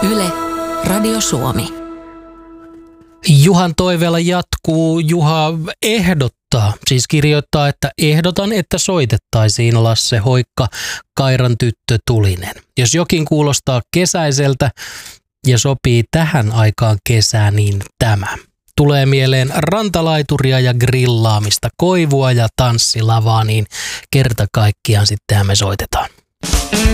Yle, Radio Suomi. Juhan toiveella jatkuu. Juha ehdottaa, siis kirjoittaa, että ehdotan, että soitettaisiin Lasse Hoikka, Kairan tyttö Tulinen. Jos jokin kuulostaa kesäiseltä ja sopii tähän aikaan kesää, niin tämä. Tulee mieleen rantalaituria ja grillaamista, koivua ja tanssilavaa, niin kerta kaikkiaan sittenhän me soitetaan.